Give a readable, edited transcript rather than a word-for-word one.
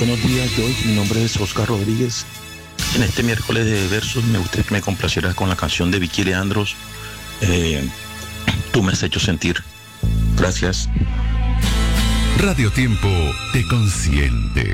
Buenos días, Joyce. Mi nombre es Oscar Rodríguez. En este miércoles de versos me gustaría que me complacieras con la canción de Vicky Leandros. Tú me has hecho sentir. Gracias. Radio Tiempo te consiente.